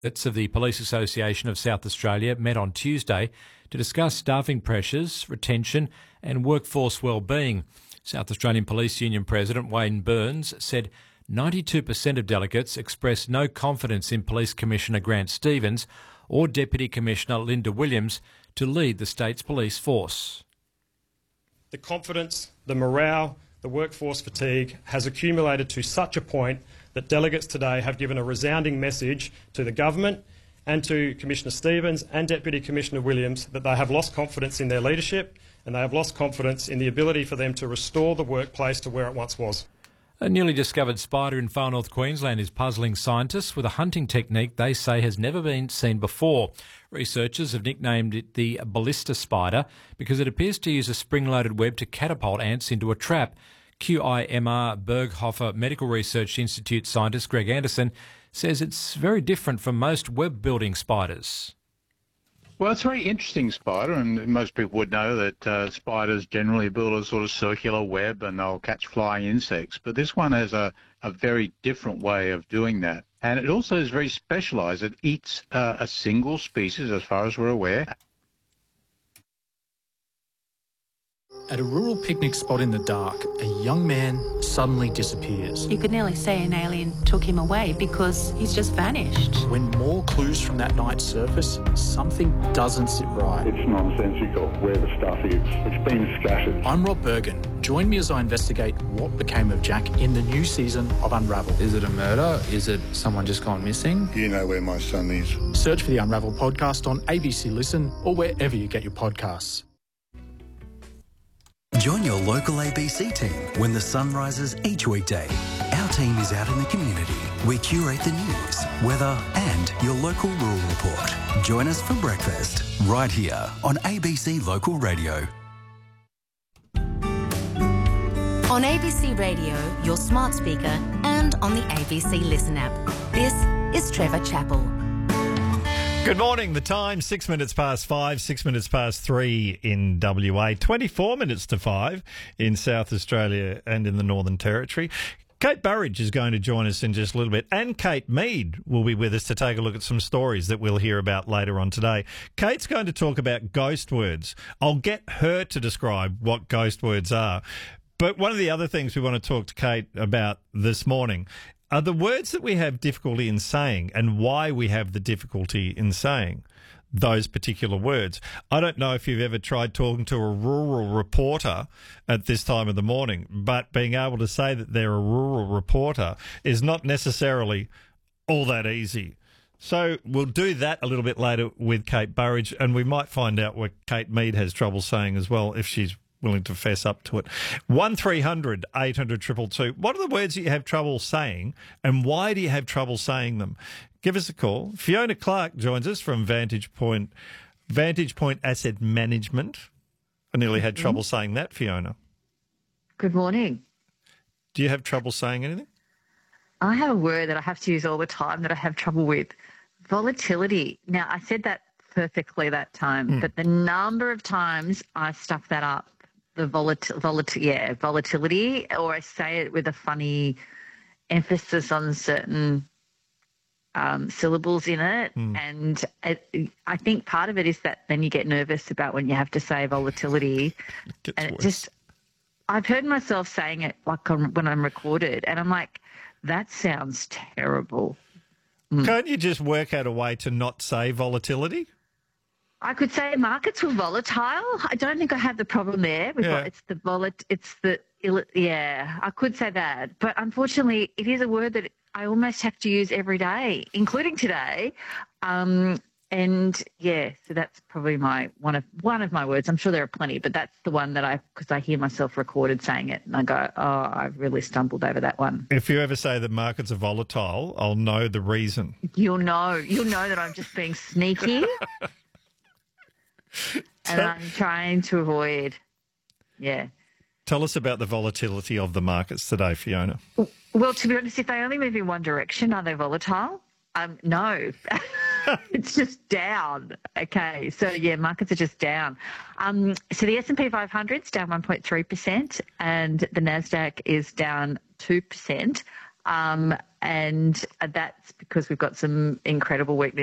Delegates of the Police Association of South Australia met on Tuesday to discuss staffing pressures, retention and workforce wellbeing. South Australian Police Union President Wayne Burns said 92% of delegates expressed no confidence in Police Commissioner Grant Stevens or Deputy Commissioner Linda Williams to lead the state's police force. The confidence, the morale, the workforce fatigue has accumulated to such a point that delegates today have given a resounding message to the government and to Commissioner Stevens and Deputy Commissioner Williams that they have lost confidence in their leadership and they have lost confidence in the ability for them to restore the workplace to where it once was. A newly discovered spider in far north Queensland is puzzling scientists with a hunting technique they say has never been seen before. Researchers have nicknamed it the ballista spider because it appears to use a spring-loaded web to catapult ants into a trap. QIMR Berghofer Medical Research Institute scientist Greg Anderson says it's very different from most web-building spiders. Well, it's a very interesting spider, and most people would know that spiders generally build a sort of circular web and they'll catch flying insects. But this one has a very different way of doing that. And it also is very specialised. It eats a single species, as far as we're aware. At a rural picnic spot in the dark, a young man suddenly disappears. You could nearly say an alien took him away because he's just vanished. When more clues from that night surface, something doesn't sit right. It's nonsensical where the stuff is. It's been scattered. I'm Rob Bergen. Join me as I investigate what became of Jack in the new season of Unravel. Is it a murder? Is it someone just gone missing? You know where my son is. Search for the Unravel podcast on ABC Listen or wherever you get your podcasts. Join your local ABC team when the sun rises each weekday. Our team is out in the community. We curate the news, weather and your local rural report. Join us for breakfast right here on ABC Local Radio. On ABC Radio, your smart speaker and on the ABC Listen app. This is Trevor Chappell. Good morning. The time, 6 minutes past 5, 6 minutes past 3 in WA, 24 minutes to 5 in South Australia and in the Northern Territory. Kate Burridge is going to join us in just a little bit, and Kate Mead will be with us to take a look at some stories that we'll hear about later on today. Kate's going to talk about ghost words. I'll get her to describe what ghost words are. But one of the other things we want to talk to Kate about this morning are the words that we have difficulty in saying and why we have the difficulty in saying those particular words. I don't know if you've ever tried talking to a rural reporter at this time of the morning, but being able to say that they're a rural reporter is not necessarily all that easy. So we'll do that a little bit later with Kate Burridge, and we might find out what Kate Mead has trouble saying as well if she's willing to fess up to it. 1300 800 222. What are the words that you have trouble saying and why do you have trouble saying them? Give us a call. Fiona Clark joins us from Vantage Point Asset Management. I nearly had trouble saying that, Fiona. Good morning. Do you have trouble saying anything? I have a word that I have to use all the time that I have trouble with. Volatility. Now, I said that perfectly that time, but the number of times I stuff that up, the volatility, or I say it with a funny emphasis on certain syllables in it. And I think part of it is that then you get nervous about when you have to say volatility. And I've heard myself saying it like when I'm recorded and I'm like, that sounds terrible. Can't you just work out a way to not say volatility? I could say markets were volatile. I don't think I have the problem there. I could say that. But unfortunately, it is a word that I almost have to use every day, including today. So that's probably one of my words. I'm sure there are plenty, but that's the one that because I hear myself recorded saying it and I go, oh, I've really stumbled over that one. If you ever say that markets are volatile, I'll know the reason. You'll know that I'm just being sneaky. And I'm trying to avoid, Tell us about the volatility of the markets today, Fiona. Well, to be honest, if they only move in one direction, are they volatile? No. It's just down. Okay, so markets are just down. So the S&P 500 is down 1.3% and the Nasdaq is down 2%. And that's because we've got some incredible work